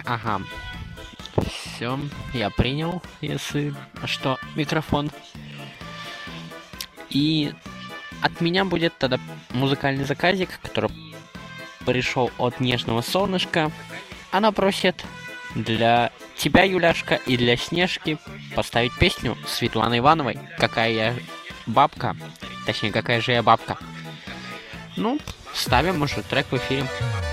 Ага, все, я принял, если что, микрофон. И от меня будет тогда музыкальный заказик, который пришел от Нежного Солнышка. Она просит для тебя, Юляшка, и для Снежки поставить песню Светланы Ивановой «Какая я бабка». Точнее, какая же я бабка. Ну, ставим уже трек в эфире.